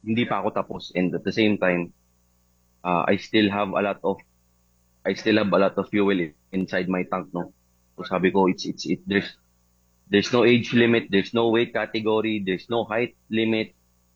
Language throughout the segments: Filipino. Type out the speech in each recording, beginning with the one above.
hindi pa ako tapos. And at the same time, I still have a lot of fuel inside my tank, no? So sabi ko, there's no age limit, there's no weight category, there's no height limit.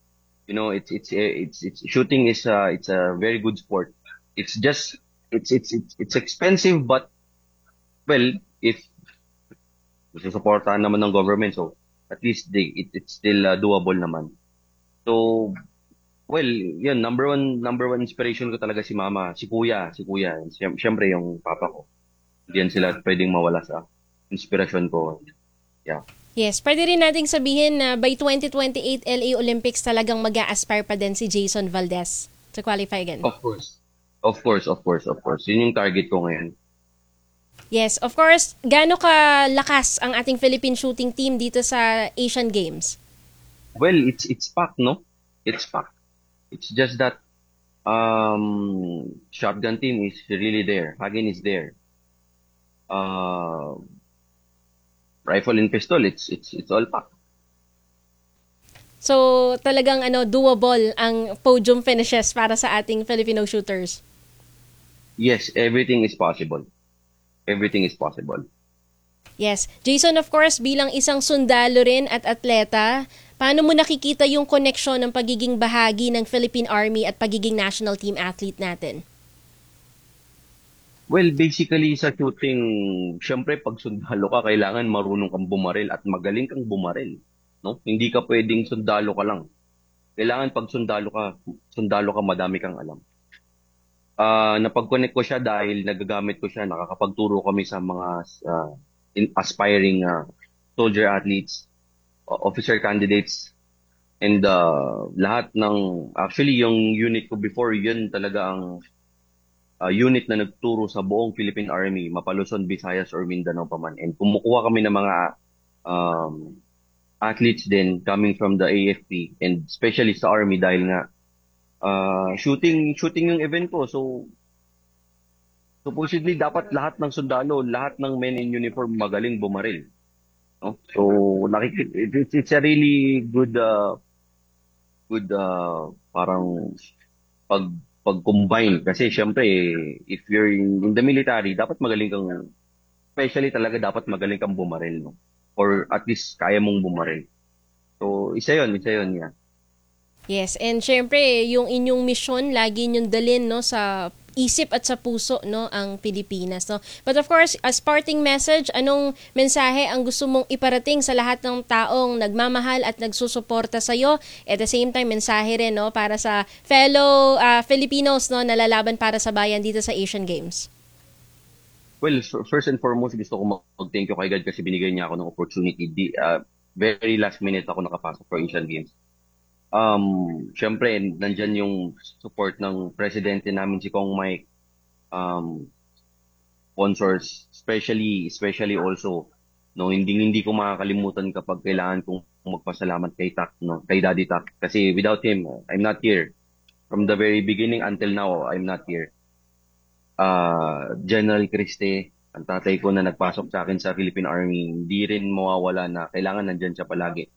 It's shooting is it's a very good sport. It's just it's expensive, but well, if susuportahan naman ng government, so at least it's still doable naman. So well, yun, number one inspiration ko talaga si mama, si kuya. Siyempre yung papa ko. Diyan sila pwedeng mawala sa inspirasyon ko. Yeah. Yes, pwede rin nating sabihin na by 2028 LA Olympics talagang mag-a-aspire pa din si Jason Valdez to qualify again. Of course. Of course, of course, of course. Yun yung target ko ngayon. Yes, of course, gaano ka lakas ang ating Philippine shooting team dito sa Asian Games? Well, it's packed, no? It's packed. It's just that shotgun team is really there. Hagin is there. Uh, Rifle and pistol, it's all packed. So, talagang doable ang podium finishes para sa ating Filipino shooters. Yes, everything is possible. Everything is possible. Yes. Jason, of course, bilang isang sundalo rin at atleta, paano mo nakikita yung koneksyon ng pagiging bahagi ng Philippine Army at pagiging national team athlete natin? Well, basically sa shooting, syempre pag sundalo ka, kailangan marunong kang bumaril at magaling kang bumaril, no? Hindi ka pwedeng sundalo ka lang. Kailangan pag sundalo ka, madami kang alam. Napag-connect ko siya dahil nagagamit ko siya, nakakapagturo kami sa mga aspiring soldier athletes, officer candidates, and lahat ng, actually yung unit ko before, yun talaga ang unit na nagturo sa buong Philippine Army, Mapaluzon, Visayas, or Mindanao pa man. And kumukuha kami ng mga um, athletes din coming from the AFP and especially sa Army dahil nga shooting yung event ko. So supposedly dapat lahat ng sundalo, lahat ng men in uniform magaling bumaril, no? So it's a really good parang pag pag-combine kasi syempre if you're in the military dapat magaling kang, especially talaga dapat magaling kang bumaril, no? Or at least kaya mong bumaril. So isa yun, yeah. Yes, and syempre, yung inyong mission, lagi nyong dalin no, sa isip at sa puso no ang Pilipinas no. But of course, as parting message, anong mensahe ang gusto mong iparating sa lahat ng taong nagmamahal at nagsusuporta sa iyo? At the same time, mensahe rin no para sa fellow Filipinos no na lalaban para sa bayan dito sa Asian Games. Well, first and foremost, gusto ko mag-thank you kay God kasi binigay niya ako ng opportunity. Very last minute ako nakapasok for Asian Games. Syempre, nandyan yung support ng presidente namin si Kong Mike, um, sponsors, especially also, no, hindi ko makakalimutan kapag kailangan kong magpasalamat kay Tak, no, kay Daddy Tak. Kasi without him, I'm not here. From the very beginning until now, I'm not here. General Criste, ang tatay ko na nagpasok sa akin sa Philippine Army, hindi rin mawawala na kailangan nandyan siya palagi.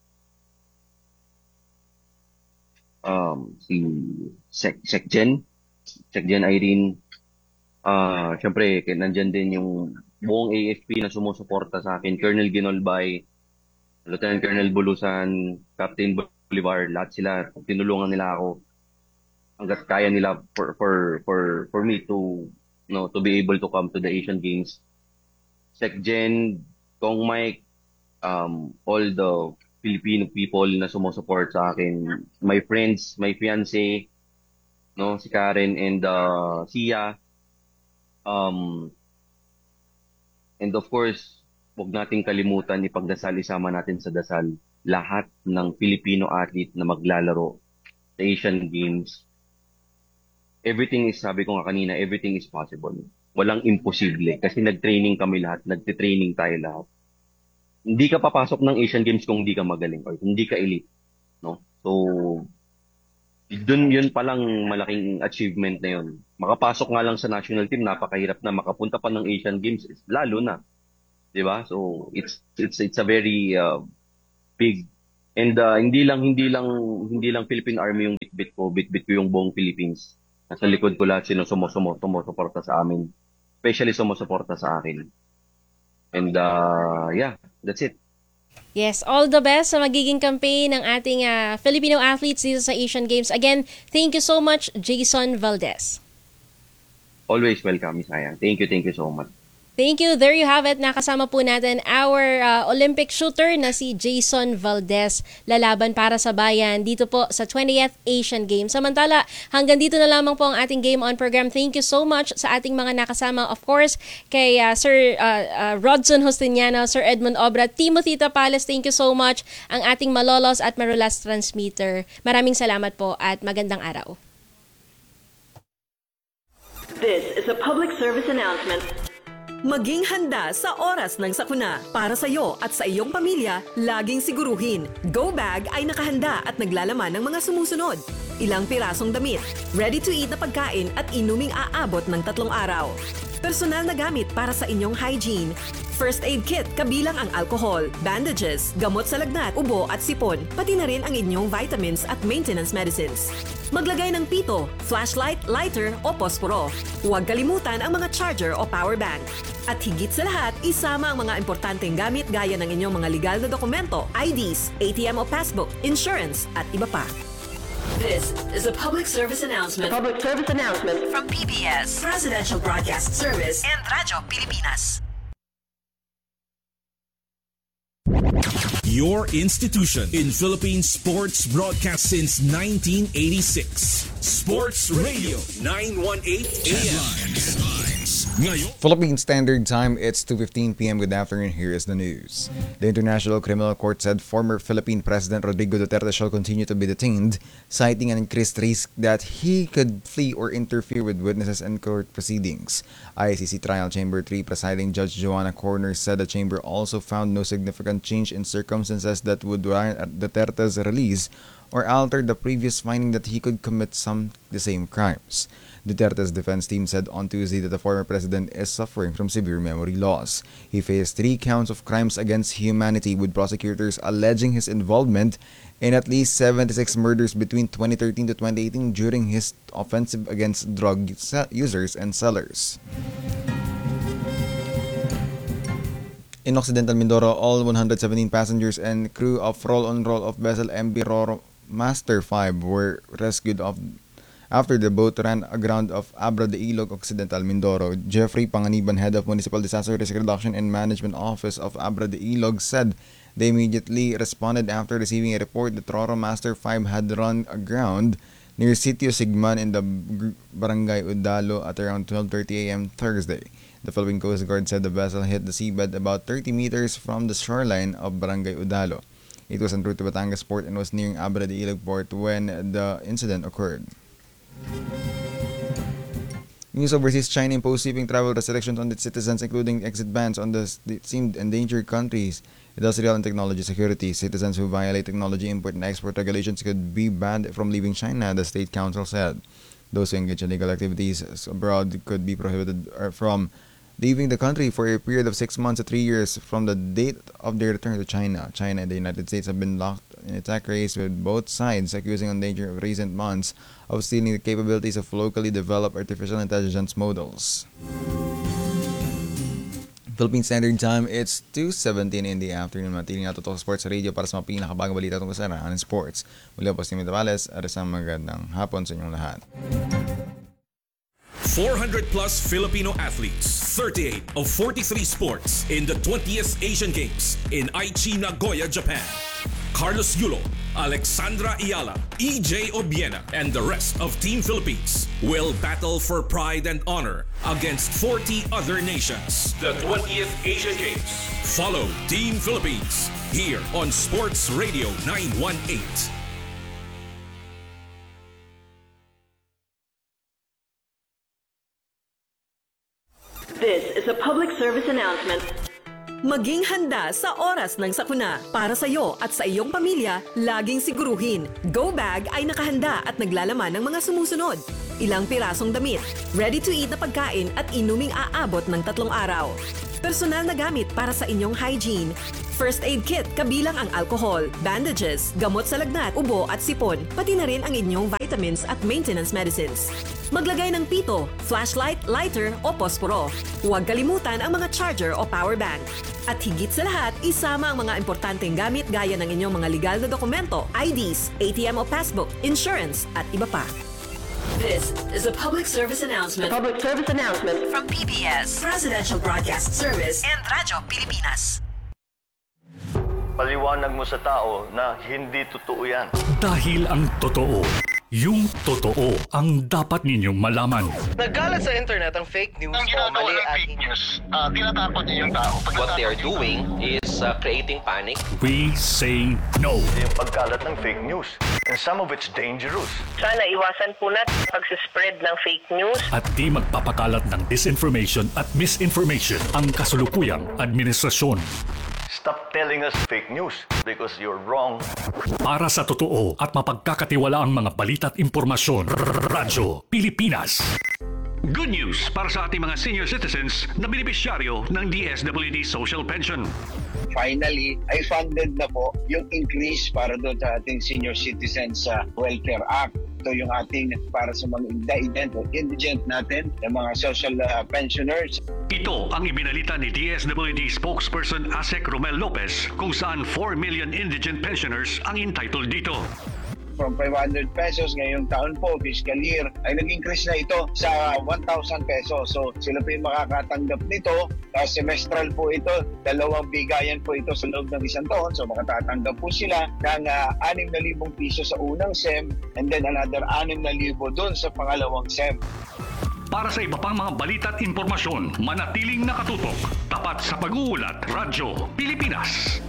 Si Secgen, Secgen Irene, syempre, nandyan din yung buong AFP na sumusuporta sa akin, Colonel Ginolbay, Lieutenant Colonel Bulusan, Captain Bolivar, lahat sila, tinulungan nila ako hangga't kaya nila for me to, no, to be able to come to the Asian Games. Secgen, Kong Mike, all the Filipino people na sumusupport sa akin, my friends, my fiance, no, si Karen and Sia, um, and of course, huwag nating kalimutan ipagdasal, isama natin sa dasal lahat ng Filipino athlete na maglalaro sa Asian Games. Everything is, sabi ko nga kanina, everything is possible. Walang imposible kasi nag-training kami lahat, nagte-training tayo lahat. Hindi ka papasok ng Asian Games kung hindi ka magaling or hindi ka elite, no? So, yun pa lang malaking achievement na yun. Makapasok nga lang sa national team, napakahirap na makapunta pa ng Asian Games, lalo na, 'di ba? So, it's a very big And hindi lang Philippine Army yung bitbit ko yung buong Philippines. Nasa likod ko lahat sino sumusuporta sa amin. Especially sumusuporta sa akin. And yeah, that's it. Yes, all the best sa magiging campaign ng ating Filipino athletes dito sa Asian Games. Again, thank you so much, Jason Valdez. Always welcome, Isaya. Thank you so much. Thank you. There you have it. Nakasama po natin our Olympic shooter na si Jason Valdez, lalaban para sa bayan dito po sa 20th Asian Games. Samantala, hanggang dito na lamang po ang ating Game On program. Thank you so much sa ating mga nakasama. Of course, kay Sir Rodson Justiniano, Sir Edmund Obra, Timothy Tapales, thank you so much. Ang ating Malolos at Marulas transmitter. Maraming salamat po at magandang araw. This is a public service announcement. Maging handa sa oras ng sakuna. Para sa iyo at sa iyong pamilya, laging siguruhin. Go Bag ay nakahanda at naglalaman ng mga sumusunod. Ilang pirasong damit, ready-to-eat na pagkain at inuming aabot ng 3 araw. Personal na gamit para sa inyong hygiene. First aid kit kabilang ang alcohol, bandages, gamot sa lagnat, ubo at sipon, pati na rin ang inyong vitamins at maintenance medicines. Maglagay ng pito, flashlight, lighter o posporo. Huwag kalimutan ang mga charger o power bank. At higit sa lahat, isama ang mga importanteng gamit gaya ng inyong mga legal na dokumento, IDs, ATM o passbook, insurance at iba pa. This is a public service announcement. From PBS, Presidential Broadcast Service and Radyo Pilipinas. Your institution in Philippine sports broadcast since 1986. Sports Radio 918 AM. Ngayon. Philippine Standard Time, it's 2:15 p.m. Good afternoon. Here is the news. The International Criminal Court said former Philippine President Rodrigo Duterte shall continue to be detained, citing an increased risk that he could flee or interfere with witnesses and court proceedings. ICC Trial Chamber 3 presiding Judge Joanna Corner said the chamber also found no significant change in circumstances that would warrant Duterte's release or alter the previous finding that he could commit the same crimes. Duterte's defense team said on Tuesday that the former president is suffering from severe memory loss. He faced 3 counts of crimes against humanity, with prosecutors alleging his involvement in at least 76 murders between 2013 to 2018 during his offensive against drug users and sellers. In Occidental Mindoro, all 117 passengers and crew of roll-on-roll-off vessel MV Roro Master 5 were rescued after the boat ran aground of Abra de Ilog, Occidental Mindoro. Jeffrey Panganiban, head of Municipal Disaster Risk Reduction and Management Office of Abra de Ilog, said they immediately responded after receiving a report that Roro Master 5 had run aground near Sitio Sigman in the Barangay Udalo at around 12:30 a.m. Thursday. The Philippine Coast Guard said the vessel hit the seabed about 30 meters from the shoreline of Barangay Udalo. It was en route to Batangas Port and was nearing Abra de Ilog Port when the incident occurred. News overseas: China imposed sweeping travel restrictions on its citizens, including exit bans on the seemed endangered countries' industrial and technology security. Citizens who violate technology import and export regulations could be banned from leaving China, the State Council said. Those who engage in illegal activities abroad could be prohibited from leaving the country for a period of 6 months to 3 years from the date of their return to China. China and the United States have been locked in a tech race, with both sides accusing on danger of recent months of stealing the capabilities of locally developed artificial intelligence models. Philippine Standard Time, it's 2:17 in the afternoon. Matiling na Totoong Sports Radio para sa mga pinakabagang balita tungkol sa larangan ng sports. Muli po si Timothy Tapales at isang magandang hapon sa inyong lahat. 400 plus Filipino athletes, 38 of 43 sports in the 20th Asian Games in Aichi, Nagoya, Japan. Carlos Yulo, Alexandra Ayala, EJ Obiena, and the rest of Team Philippines will battle for pride and honor against 40 other nations. The 20th Asian Games. Follow Team Philippines here on Sports Radio 918. This is a public service announcement. Maging handa sa oras ng sakuna. Para sa iyo at sa iyong pamilya, laging siguruhin. Go Bag ay nakahanda at naglalaman ng mga sumusunod. Ilang pirasong damit, ready-to-eat na pagkain at inuming aabot ng 3 araw. Personal na gamit para sa inyong hygiene. first aid kit kabilang ang alcohol, bandages, gamot sa lagnat, ubo at sipon, pati na rin ang inyong vitamins at maintenance medicines. Maglagay ng pito, flashlight, lighter o posporo. Huwag kalimutan ang mga charger o power bank. At higit sa lahat, isama ang mga importanteng gamit gaya ng inyong mga legal na dokumento, IDs, ATM o passbook, insurance at iba pa. This is a public service announcement from PBS, Presidential Broadcast Service and Radyo Pilipinas. Paliwanag mo sa tao na hindi totoo yan. Dahil ang totoo, yung totoo ang dapat ninyong malaman. Nagkalat sa internet ang fake news Ang o ginagawa mali ng at fake news, tinatakot niya yung tao. What they are doing is creating panic. We say no. Yung pagkalat ng fake news. And some of it's dangerous. Sana iwasan po natin pag-spread ng fake news. At di magpapakalat ng disinformation at misinformation ang kasulukuyang administrasyon. Stop telling us fake news because you're wrong. Para sa totoo at mapagkakatiwalaang mga balita at impormasyon, Radyo Pilipinas. Good news para sa ating mga senior citizens na benepisyaryo ng DSWD Social Pension. Finally, ay funded na po yung increase para doon sa ating Senior Citizens Welfare Act. Ito yung ating para sa mga indigent natin, yung mga social pensioners. Ito ang ibinalita ni DSWD spokesperson Asek Romel Lopez kung saan 4 million indigent pensioners ang entitled dito. From 500 pesos ngayong taon po, fiscal year, ay nag-increase na ito sa 1,000 pesos. So sila po yung makakatanggap nito. Semestral po ito, 2 bigayan po ito sa loob ng isang taon. So makatatanggap po sila ng 6,000 piso sa unang SEM and then another 6,000 doon sa pangalawang SEM. Para sa iba pang mga balita at impormasyon, manatiling nakatutok. Tapat sa pag-uulat, Radyo Pilipinas.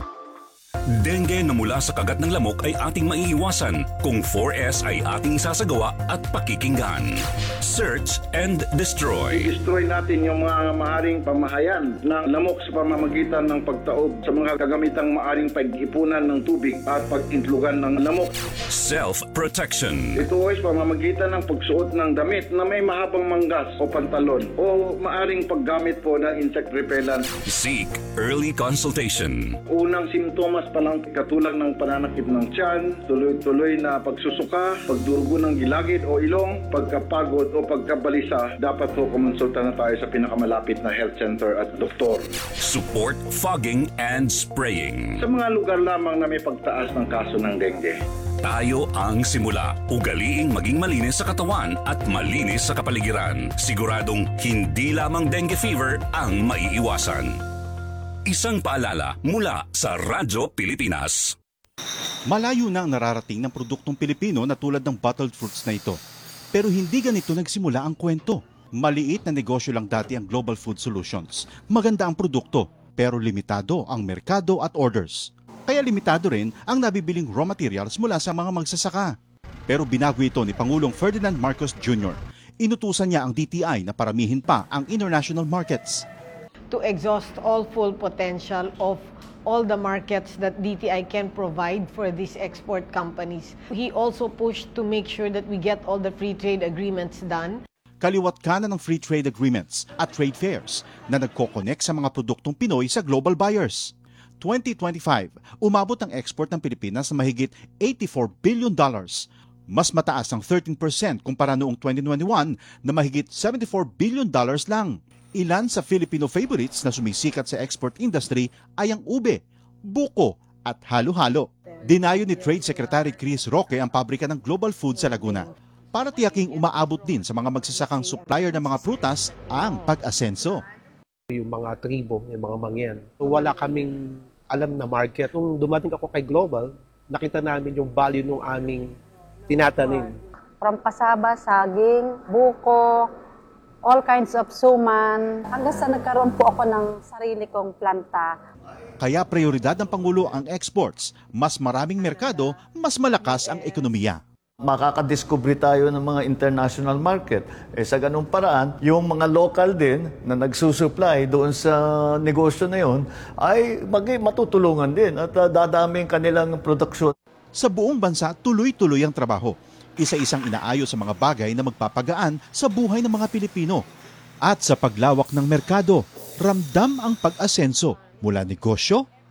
Dengue na mula sa kagat ng lamok ay ating maiiwasan kung 4S ay ating isasagawa at pakikinggan. Search and destroy. I-destroy natin yung mga maaring pamahayan ng lamok sa pamamagitan ng pagtaob sa mga kagamitang maaring pag-ipunan ng tubig at pag-intlugan ng lamok. Self-protection. Ito ay pamamagitan ng pagsuot ng damit na may mahabang manggas o pantalon o maaring paggamit po ng insect repellent. Seek early consultation. Unang simptomas pa lang katulad ng pananakit ng tiyan, tuloy-tuloy na pagsusuka, pagdurugo ng gilagid o ilong, pagkapagod o pagkabalisa, dapat po kumonsulta na tayo sa pinakamalapit na health center at doktor. Support fogging and spraying. Sa mga lugar lamang na may pagtaas ng kaso ng dengue. Tayo ang simula. Ugaliing maging malinis sa katawan at malinis sa kapaligiran. Siguradong hindi lamang dengue fever ang maiiwasan. Isang paalala mula sa Radyo Pilipinas. Malayo na ang nararating ng produktong Pilipino na tulad ng bottled fruits na ito. Pero hindi ganito nagsimula ang kwento. Maliit na negosyo lang dati ang Global Food Solutions. Maganda ang produkto, pero limitado ang merkado at orders. Kaya limitado rin ang nabibiling raw materials mula sa mga magsasaka. Pero binago ito ni Pangulong Ferdinand Marcos Jr. Inutusan niya ang DTI na paramihin pa ang international markets. To exhaust all full potential of all the markets that DTI can provide for these export companies. He also pushed to make sure that we get all the free trade agreements done. Kaliwat kanan ng free trade agreements at trade fairs na nagko-connect sa mga produktong Pinoy sa global buyers. 2025, umabot ang export ng Pilipinas sa mahigit $84 billion. Mas mataas ang 13% kumpara noong 2021 na mahigit $74 billion lang. Ilan sa Filipino favorites na sumisikat sa export industry ay ang ube, buko at halo-halo. Dinayo ni Trade Secretary Chris Roque ang pabrika ng Global Food sa Laguna para tiyaking umaabot din sa mga magsasakang supplier ng mga prutas ang pag-asenso. Yung mga tribo, yung mga mangyan, wala kaming alam na market. Nung dumating ako kay Global, nakita namin yung value ng aming tinatanim. From pasaba, saging, buko, all kinds of suman, hanggang sa nagkaroon po ako ng sarili kong planta. Kaya prioridad ng Pangulo ang exports. Mas maraming merkado, mas malakas ang ekonomiya. Makakadiscover tayo ng mga international market. Sa ganung paraan, yung mga local din na nagsusupply doon sa negosyo na yun ay matutulungan din at dadami kanilang produksyon. Sa buong bansa, tuloy-tuloy ang trabaho. Isa-isang inaayos sa mga bagay na magpapagaan sa buhay ng mga Pilipino. At sa paglawak ng merkado, ramdam ang pag-asenso mula negosyo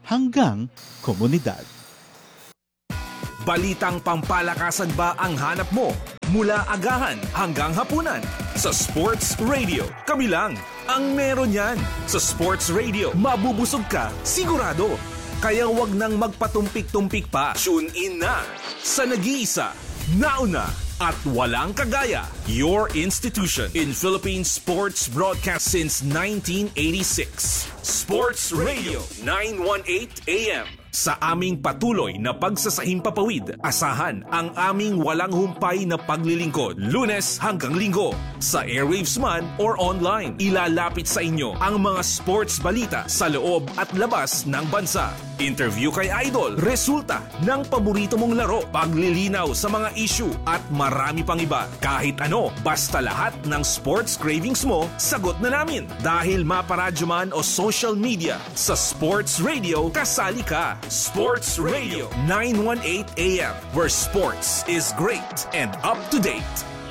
hanggang komunidad. Balitang pampalakasan ba ang hanap mo? Mula agahan hanggang hapunan. Sa Sports Radio, kami lang ang meron yan. Sa Sports Radio, mabubusog ka, sigurado. Kaya wag nang magpatumpik-tumpik pa. Tune in na sa nag-iisa, nauna, at walang kagaya. Your institution in Philippine sports broadcast since 1986. Sports Radio 918 AM. Sa aming patuloy na pagsasahing papawid, asahan ang aming walang humpay na paglilingkod. Lunes hanggang Linggo, sa airwaves man or online. Ilalapit sa inyo ang mga sports balita sa loob at labas ng bansa. Interview kay Idol, resulta ng paborito mong laro, paglilinaw sa mga issue at marami pang iba. Kahit ano, basta lahat ng sports cravings mo, sagot na namin. Dahil maparadyo man o social media, sa Sports Radio, kasali ka. Sports Radio 918 AM, where sports is great and up to date.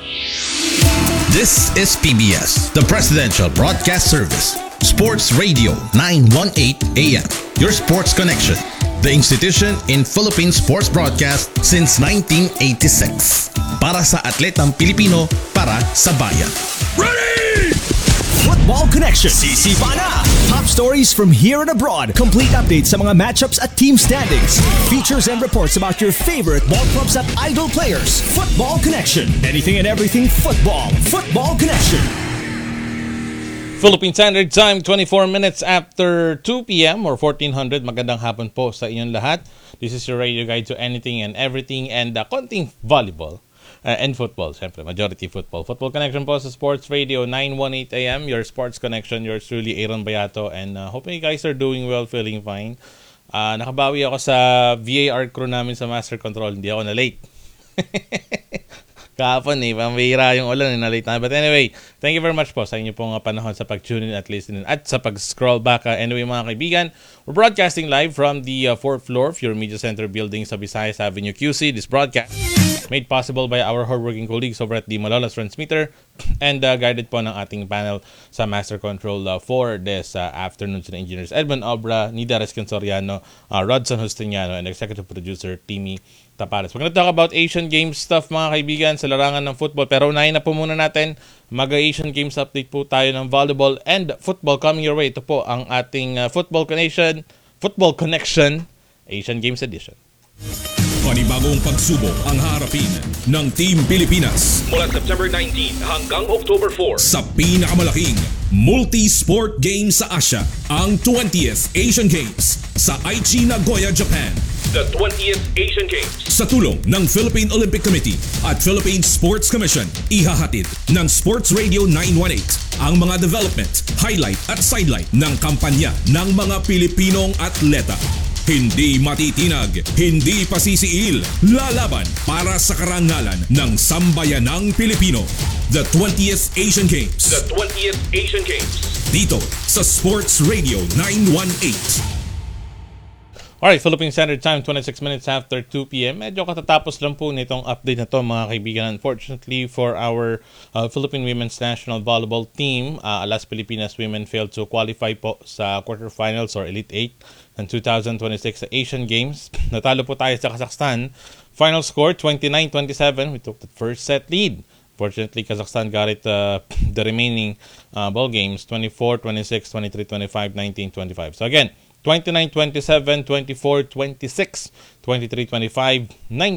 This is PBS, the Presidential Broadcast Service. Sports Radio 918 AM, your sports connection. The institution in Philippine sports broadcast since 1986. Para sa atletang Pilipino, para sa bayan. Ready! Football Connection. Sisipa na! Top stories from here and abroad. Complete updates sa mga matchups at team standings. Features and reports about your favorite ball clubs at idol players. Football Connection. Anything and everything football. Football Connection. Philippine Standard Time, 24 minutes after 2 p.m. or 1400. Magandang hapon po sa inyong lahat. This is your radio guide to anything and everything and konting volleyball. And football, syempre, majority football. Football Connection po sa Sports Radio 918 AM, your sports connection, yours truly, Aaron Bayato. And hoping you guys are doing well, feeling fine. Nakabawi ako sa VAR crew namin sa Master Control. Hindi ako na-late. Kahapon pambihira yung ulan, na-late na. But anyway, thank you very much po sa inyo pong panahon sa pag-tune in at listen in at sa pag-scroll back. Anyway, mga kaibigan, we're broadcasting live from the 4th floor of your media center building sa Visayas Avenue, QC. This broadcast made possible by our hardworking colleagues over at the Malolos Transmitter and guided po ng ating panel sa Master Control for this afternoon sa engineers Edmond Obra, Nida Resconsoriano, Rodson Justiniano, and executive producer Timmy Tapales. We're gonna talk about Asian Games stuff, mga kaibigan, sa larangan ng football. Pero unahin na po muna natin, mag-Asian Games update po tayo ng volleyball and football coming your way. Ito po ang ating Football Connection Asian Games Edition. Panibagong pagsubok ang harapin ng Team Pilipinas mula September 19 hanggang October 4 sa pinakamalaking multi-sport game sa Asia, ang 20th Asian Games sa Aichi, Nagoya, Japan. The 20th Asian Games. Sa tulong ng Philippine Olympic Committee at Philippine Sports Commission, ihahatid ng Sports Radio 918 ang mga development, highlight at sidelight ng kampanya ng mga Pilipinong atleta. Hindi matitinag, hindi pasisiil, lalaban para sa karangalan ng sambayanang Pilipino. The 20th Asian Games. The 20th Asian Games. Dito sa Sports Radio 918. Alright, Philippine Standard Time, 26 minutes after 2 p.m. Medyo katatapos lang po nitong update na to, mga kaibigan. Unfortunately for our Philippine Women's National Volleyball Team, Alas Pilipinas Women failed to qualify po sa quarterfinals or Elite 8 ng 2026 sa Asian Games. Natalo po tayo sa Kazakhstan. Final score, 29-27. We took the first set lead. Fortunately, Kazakhstan got it the remaining ball games, 24-26, 23-25, 19-25. So again, 29-27, 24-26, 23-25,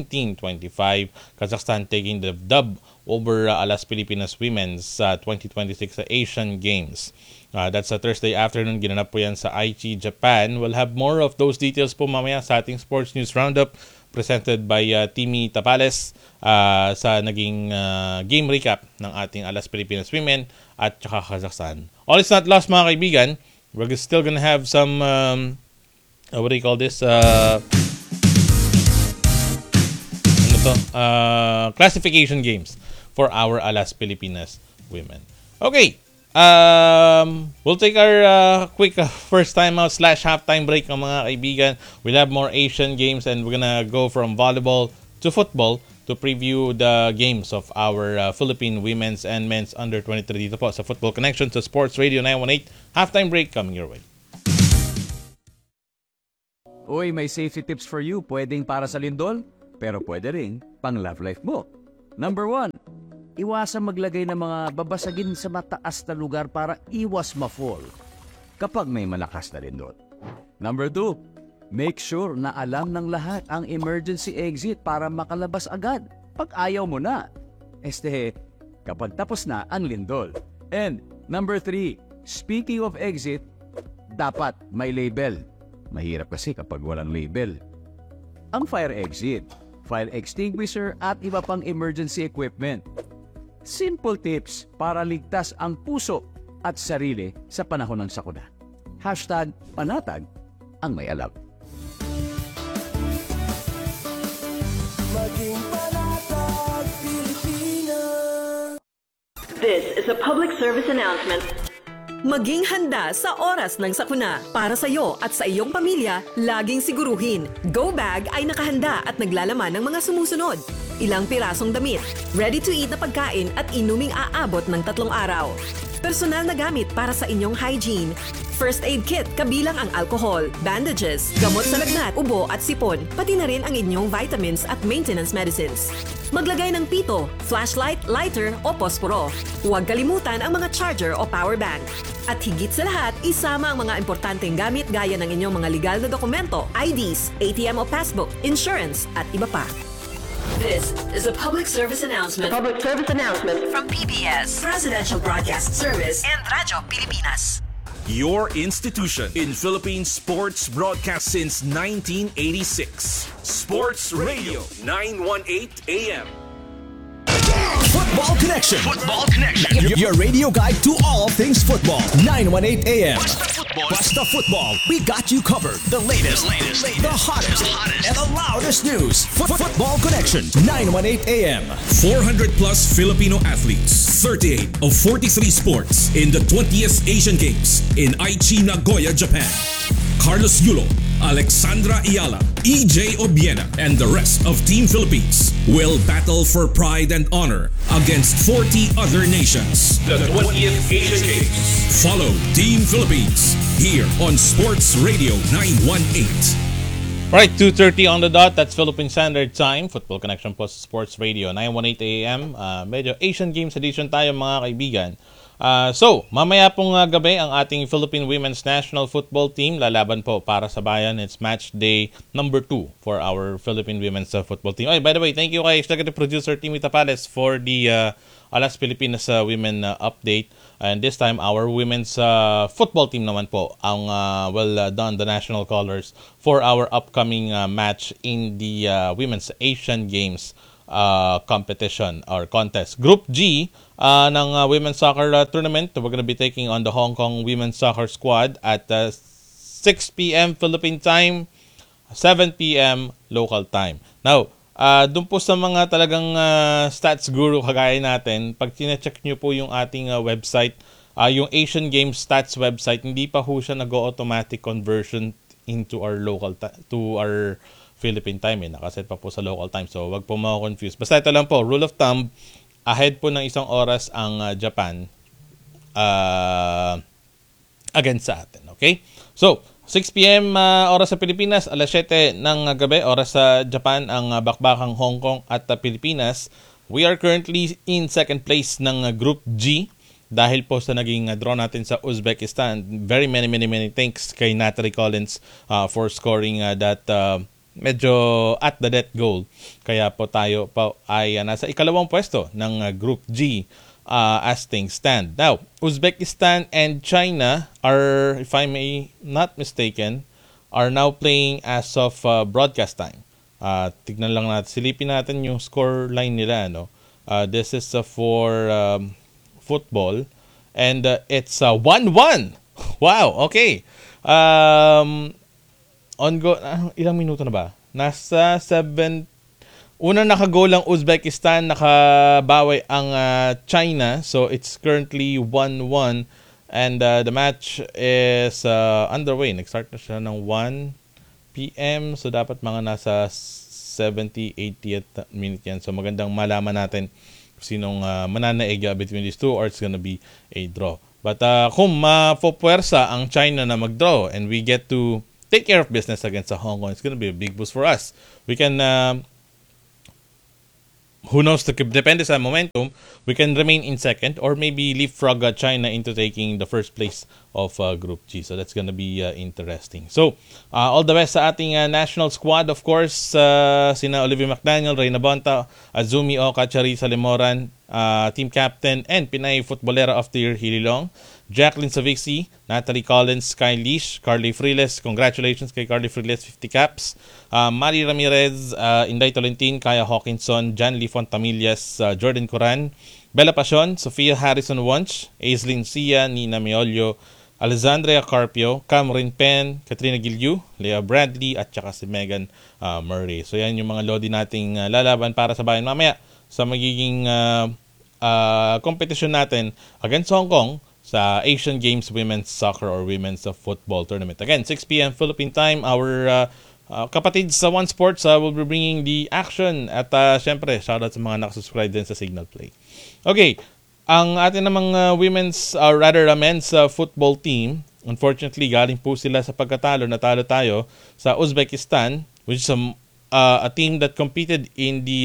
19-25. Kazakhstan taking the dub over Alas Pilipinas Women's 2026 Asian Games. That's a Thursday afternoon. Ginanap po yan sa Aichi, Japan. We'll have more of those details po mamaya sa ating Sports News Roundup presented by Timmy Tapales sa naging game recap ng ating Alas Pilipinas Women at saka Kazakhstan. All is not lost, mga kaibigan. We're still gonna have some what do you call this? Classification games for our Alas Pilipinas Women. Okay. We'll take our quick first time out / halftime break, mga kaibigan. We'll have more Asian Games and we're gonna go from volleyball to football to preview the games of our Philippine women's and men's under 23 dito po sa Football Connection sa Sports Radio 918. Halftime break coming your way. Uy, may safety tips for you. Pwedeng para sa lindol, pero pwede rin pang love life mo. Number 1, iwasan maglagay ng mga babasagin sa mataas na lugar para iwas ma-fall kapag may malakas na lindol. Number 2, make sure na alam ng lahat ang emergency exit para makalabas agad pag ayaw mo na. Kapag tapos na ang lindol. And number 3, speaking of exit, dapat may label. Mahirap kasi kapag walang label. Ang fire exit, fire extinguisher at iba pang emergency equipment. Simple tips para ligtas ang puso at sarili sa panahon ng sakuna. #panatag ang may alam. Maging panatag, Pilipinas. This is a public service announcement. Maging handa sa oras ng sakuna. Para sa iyo at sa iyong pamilya, laging siguruhin. Go Bag ay nakahanda at naglalaman ng mga sumusunod. Ilang pirasong damit, ready-to-eat na pagkain at inuming aabot ng 3 araw. Personal na gamit para sa inyong hygiene. First aid kit kabilang ang alcohol, bandages, gamot sa lagnat, ubo at sipon, pati na rin ang inyong vitamins at maintenance medicines. Maglagay ng pito, flashlight, lighter o posporo. Huwag kalimutan ang mga charger o power bank. At higit sa lahat, isama ang mga importanteng gamit gaya ng inyong mga legal na dokumento, IDs, ATM o passbook, insurance at iba pa. This is a public service announcement. Public service announcement From PBS, Presidential Broadcast Service and Radyo Pilipinas. Your institution in Philippine sports broadcast since 1986. Sports Radio 918 AM. Football Connection. Football Connection. Your radio guide to all things football. 918 AM. Basta Football. We got you covered. The latest, the hottest, and the loudest news. Football Connection. 918 AM. 400 plus Filipino athletes. 38 of 43 sports in the 20th Asian Games in Aichi, Nagoya, Japan. Carlos Yulo, Alexandra Ayala, EJ Obiena, and the rest of Team Philippines will battle for pride and honor against 40 other nations. The 20th Asian Games. Follow Team Philippines here on Sports Radio 918. Right, 2:30 on the dot. That's Philippine Standard Time. Football Connection po sa Sports Radio 918 AM. Medyo Asian Games edition tayo mga kaibigan. So, mamaya pong gabi ang ating Philippine Women's National Football Team lalaban po para sa bayan. It's match day number 2 for our Philippine Women's Football Team. By the way, thank you kay Executive Producer Timmy Tapales for the Alas Pilipinas Women update. And this time, our women's football team naman po ang will don the national colors for our upcoming match in the Women's Asian Games competition or contest. Group G ng women's soccer tournament. We're going to be taking on the Hong Kong women's soccer squad at 6 p.m. Philippine time, 7 p.m. local time. Now, doon po sa mga talagang stats guru kagaya natin, pag tine-check nyo po yung ating website, yung Asian Games stats website, hindi pa po siya nag-automatic conversion into our local to our Philippine time. Nakaset pa po sa local time. So, wag po mako-confuse. Basta ito lang po, rule of thumb, ahead po ng 1 oras ang Japan against sa atin. Okay? So, 6 p.m. Oras sa Pilipinas, alas 7 ng gabi, oras sa Japan, ang bakbakang Hong Kong at Pilipinas. We are currently in second place ng Group G dahil po sa naging draw natin sa Uzbekistan. Very many thanks kay Natalie Collins for scoring that medyo at the death goal. Kaya po tayo po ay nasa ikalawang pwesto ng Group G as things stand. Now, Uzbekistan and China are, if I may not mistaken, are now playing as of broadcast time. Tignan lang natin, silipin natin yung score line nila. No? This is for football and it's 1-1. Wow, okay. Ilang minuto na ba? Nasa 7. Unang nakagoal ang Uzbekistan, nakabawi ang China. So it's currently 1-1 and the match is underway. Nag-start na siya ng 1 p.m. So dapat mga nasa 70, 80th minute yan. So magandang malaman natin sinong mananaig between these two or it's gonna be a draw. But kung mapopwersa ang China na mag-draw and we get to take care of business against Hong Kong, it's going to be a big boost for us. We can who knows, depende sa momentum, we can remain in second or maybe leapfrog China into taking the first place of Group G. So that's gonna be interesting. So, all the best sa ating national squad, of course, sina Olivia McDaniel, Reyna Bonta, Azumi Oka, Charissa Lemoran, team captain and Pinay Footballera of the Year, Hili Long, Jacqueline Savixi, Natalie Collins, Sky Leash, Carly Friles. Congratulations kay Carly Friles, 50 caps. Mari Ramirez, Inday Tolentin, Kaya Hawkinson, Jan Lee Fontamillas, Jordan Coran, Bella Pasion, Sofia Harrison Wunsch, Aislinn Sia, Nina Meolio, Alexandria Carpio, Cameron Penn, Katrina Gilyu, Leah Bradley, at saka si Megan Murray. So yan yung mga lodi nating lalaban para sa bayan mamaya sa magiging competition natin against Hong Kong sa Asian Games Women's Soccer or Women's Football Tournament. Again, 6 p.m. Philippine time. Our kapatid sa One Sports will be bringing the action. At syempre, shoutout sa mga nakasubscribe din sa Signal Play. Okay, ang atin namang women's, men's football team, unfortunately, galing po sila sa pagkatalo. Natalo tayo sa Uzbekistan, which is a team that competed in the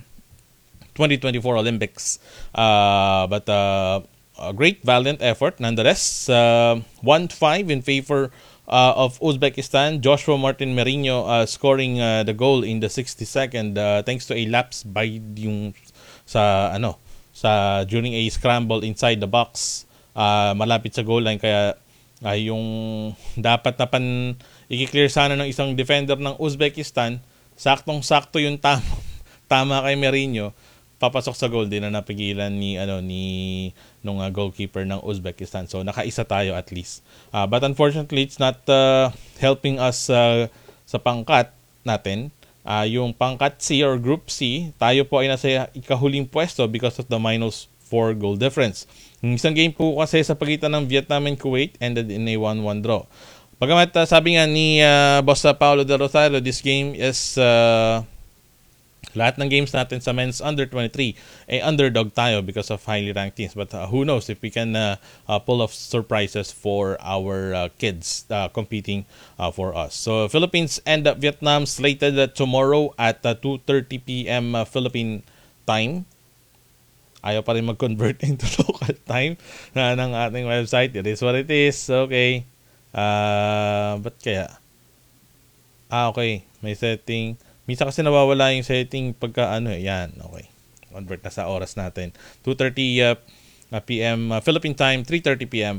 2024 Olympics. But a great, valiant effort nonetheless. 1-5 in favor of Uzbekistan. Joshua Martin Merino scoring the goal in the 62nd thanks to a lapse by yung sa during a scramble inside the box, malapit sa goal line, kaya yung dapat na i-clear sana ng isang defender ng Uzbekistan, saktong-sakto yung tama kay Merino, papasok sa goal, din na napigilan ni nung goalkeeper ng Uzbekistan. So nakaisa tayo at least. But unfortunately, it's not helping us sa pangkat natin. Yung pangkat C or Group C, tayo po ay nasa ikahuling pwesto because of the -4 goal difference. Yung isang game po kasi sa pagitan ng Vietnam and Kuwait ended in a 1-1 draw. Bagamat sabi nga ni Boss Paolo De Rosario, this game is lahat ng games natin sa men's under 23 ay underdog tayo because of highly ranked teams. But who knows if we can pull off surprises for our kids competing for us. So Philippines and Vietnam slated tomorrow at 2:30 p.m. Philippine time. Ayaw pa rin mag-convert into local time ng ating website. It is what it is. Okay. Ba't kaya? Okay. May setting. Minsan kasi nawawala yung setting pagka yan, okay. Convert na sa oras natin. 2:30 p.m. Philippine time, 3:30 p.m.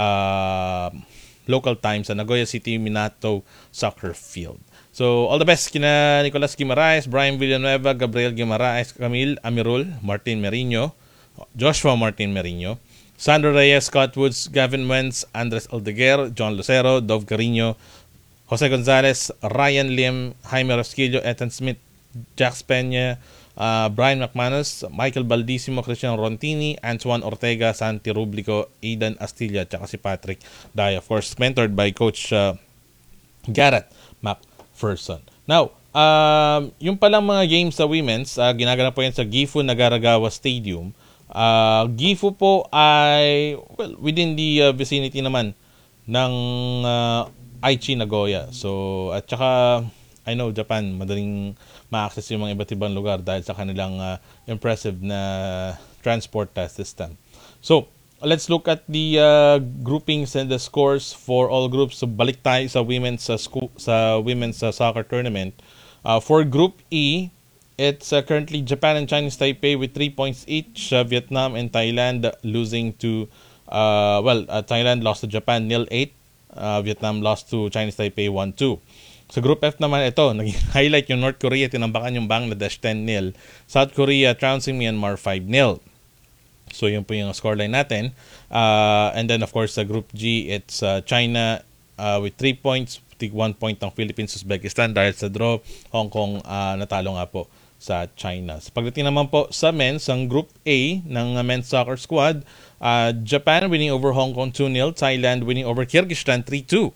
Local time sa Nagoya City Minato Soccer Field. So, all the best kina Nicolas Guimaraes, Brian Villanueva, Gabriel Guimaraes, Camille Amirul, Martin Merino, Joshua Martin Merino, Sandro Reyes, Scott Woods, Gavin Wentz, Andres Aldeguer, John Lucero, Dov Carino, Jose Gonzalez, Ryan Lim, Jaime Rosquillo, Ethan Smith, Jax Peña, Brian McManus, Michael Baldissimo, Christian Rontini, Antoine Ortega, Santi Rublico, Aidan Astilla, at si Patrick Daya. Of course, mentored by Coach Garrett McPherson. Now, yung palang mga games sa women's, ginagana po yan sa Gifu Nagaragawa Stadium. Gifu po ay within the vicinity naman ng Aichi Nagoya. So, at saka, I know Japan, madaling ma-access yung mga iba't ibang lugar dahil sa kanilang impressive na transport system. So, let's look at the groupings and the scores for all groups. So, balik tayo sa women's soccer tournament. For Group E, it's currently Japan and Chinese Taipei with 3 points each. Vietnam and Thailand losing to, Thailand lost to Japan 0-8. Vietnam lost to Chinese Taipei 1-2. Sa Group F naman, ito, nag-highlight yung North Korea, tinambakan yung Bangladesh 10-0. South Korea trouncing Myanmar 5-0. So, yun po yung scoreline natin. And then, of course, sa Group G, it's China with 3 points, 1 point ang Philippines, Uzbekistan. Dahil sa draw, Hong Kong natalo nga po sa China. Sa pagdating naman po sa men's, ang Group A ng men's soccer squad, Japan winning over Hong Kong 2-0, Thailand winning over Kyrgyzstan 3-2.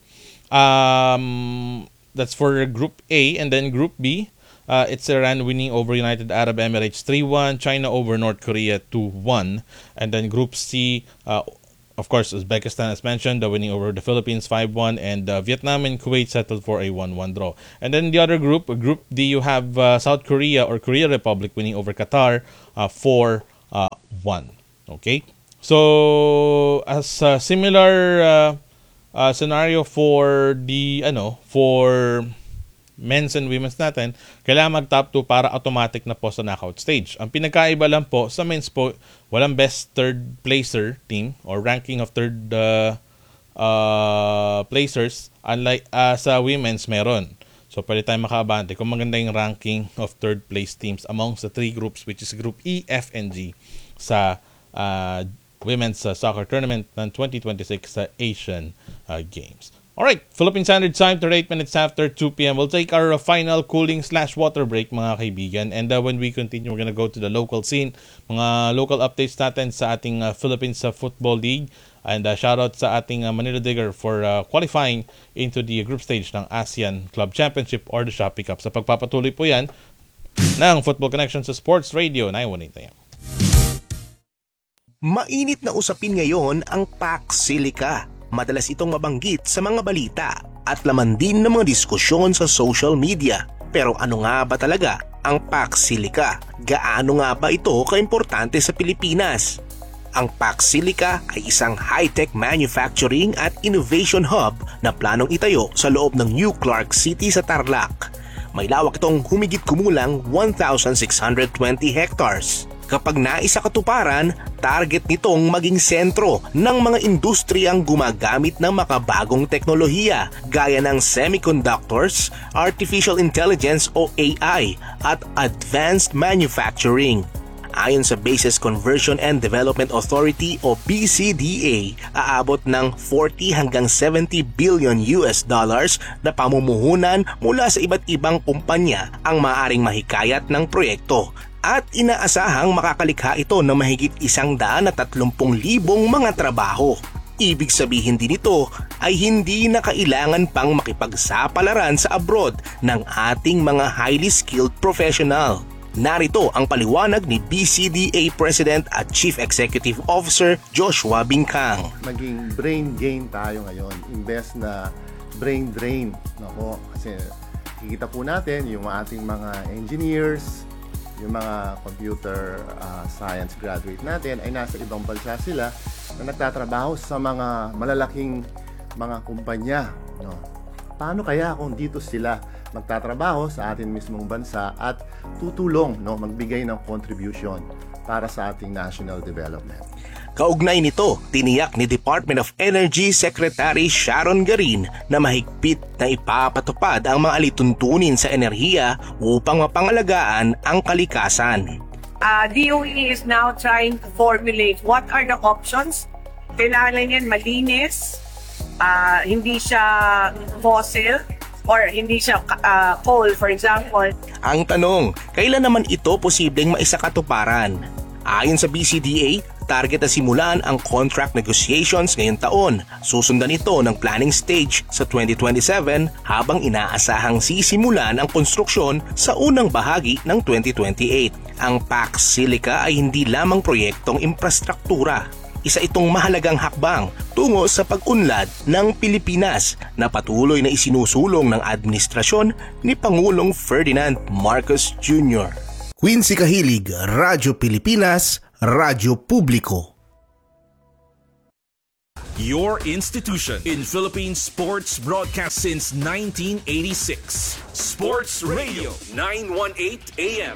That's for Group A. And then Group B, it's Iran winning over United Arab Emirates 3-1, China over North Korea 2-1. And then Group C, of course, Uzbekistan, as mentioned, winning over the Philippines 5-1, and Vietnam and Kuwait settled for a 1-1 draw. And then the other group, Group D, you have South Korea or Korea Republic winning over Qatar 4-1. Okay? So, as a similar scenario for the, for men's and women's natin, kailangan mag-top 2 para automatic na po sa knockout stage. Ang pinagkaiba lang po, sa men's po, walang best third placer team or ranking of third placers, unlike sa women's meron. So, pwede tayo makaabante kung maganda yung ranking of third place teams amongst the 3 groups, which is Group E, F, and G sa women's soccer tournament ng 2026 sa Asian Games. Alright, Philippine Standard Time, 38 minutes after 2 p.m. We'll take our final cooling/water break, mga kaibigan. And when we continue, we're gonna go to the local scene. Mga local updates natin sa ating Philippines Football League. And shoutout sa ating Manila Digger for qualifying into the group stage ng ASEAN Club Championship or the Shopee Cup. Sa pagpapatuloy po yan ng Football Connection sa Sports Radio 918 AM. Mainit na usapin ngayon ang PAC Silica. Madalas itong mabanggit sa mga balita at laman din ng mga diskusyon sa social media. Pero ano nga ba talaga ang PAC Silica? Gaano nga ba ito kaimportante sa Pilipinas? Ang PAC Silica ay isang high-tech manufacturing at innovation hub na planong itayo sa loob ng New Clark City sa Tarlac. May lawak itong humigit kumulang 1,620 hectares. Kapag naisa katuparan, target nitong maging sentro ng mga industriyang gumagamit ng makabagong teknolohiya gaya ng semiconductors, artificial intelligence o AI at advanced manufacturing. Ayon sa Bases Conversion and Development Authority o BCDA, aabot ng 40 hanggang 70 billion US dollars na pamumuhunan mula sa iba't ibang kumpanya ang maaaring mahikayat ng proyekto. At inaasahang makakalikha ito ng mahigit 130,000 mga trabaho. Ibig sabihin din ito ay hindi na kailangan pang makipagsapalaran sa abroad ng ating mga highly skilled professional. Narito ang paliwanag ni BCDA President at Chief Executive Officer Joshua Bingkang. Maging brain gain tayo ngayon, imbes na brain drain. Nako, kasi kikita po natin yung ating mga engineers, yung mga computer science graduate natin ay nasa ibang bansa sila na nagtatrabaho sa mga malalaking mga kumpanya. No? Paano kaya kung dito sila magtatrabaho sa ating mismong bansa at tutulong, magbigay ng contribution para sa ating national development? Kaugnay nito, tiniyak ni Department of Energy Secretary Sharon Garin na mahigpit na ipapatupad ang mga alituntunin sa enerhiya upang mapangalagaan ang kalikasan. DOE is now trying to formulate what are the options. Kailangan yan malinis, hindi siya fossil, or hindi siya coal, for example. Ang tanong, kailan naman ito posibleng maisakatuparan? Ayon sa BCDA, target na simulan ang contract negotiations ngayong taon. Susundan ito ng planning stage sa 2027 habang inaasahang sisimulan ang konstruksyon sa unang bahagi ng 2028. Ang PAC Silica ay hindi lamang proyektong infrastruktura. Isa itong mahalagang hakbang tungo sa pag-unlad ng Pilipinas na patuloy na isinusulong ng administrasyon ni Pangulong Ferdinand Marcos Jr. Quincy Kahilig, Radyo Pilipinas, Radyo Publiko. Your institution in Philippine sports broadcast since 1986. Sports Radio 918 AM.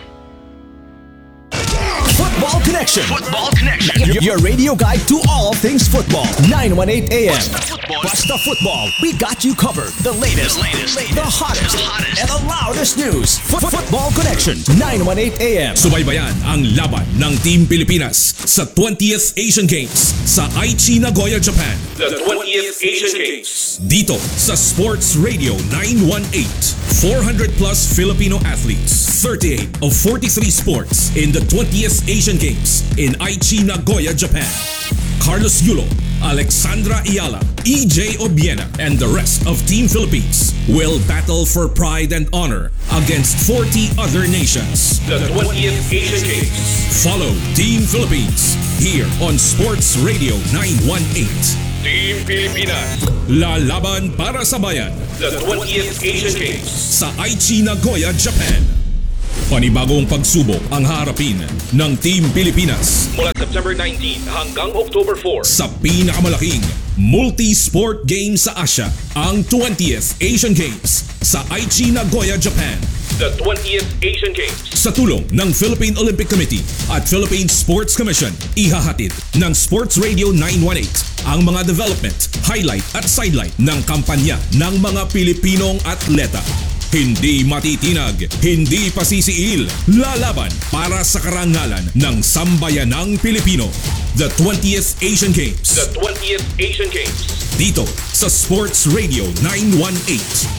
Football Connection. Football Connection. Your radio guide to all things football. 918 AM. Basta Football. We got you covered. The latest, the hottest, and the loudest news. Football Connection. 918 AM. Subaybayan ang laban ng Team Pilipinas sa 20th Asian Games sa Aichi, Nagoya, Japan. The 20th Asian Games. Dito sa Sports Radio 918. 400 plus Filipino athletes. 38 of 43 sports in the 20th Asian Games in Aichi, Nagoya, Japan. Carlos Yulo, Alexandra Ayala, EJ Obiena, and the rest of Team Philippines will battle for pride and honor against 40 other nations. The 20th Asian Games. Follow Team Philippines here on Sports Radio 918. Team Pilipinas. Lalaban para sa bayan. The 20th Asian Games. Sa Aichi, Nagoya, Japan. Panibagong pagsubok ang harapin ng Team Pilipinas Mula September 19 hanggang October 4. sa pinakamalaking multi-sport game sa Asia, ang 20th Asian Games sa Aichi, Nagoya, Japan. The 20th Asian Games. Sa tulong ng Philippine Olympic Committee at Philippine Sports Commission, ihahatid ng Sports Radio 918 ang mga development, highlight at sidelight ng kampanya ng mga Pilipinong atleta. Hindi matitinag, hindi pasisiil, lalaban para sa karangalan ng sambayanang Pilipino. The 20th Asian Games. The 20th Asian Games. Dito sa Sports Radio 918.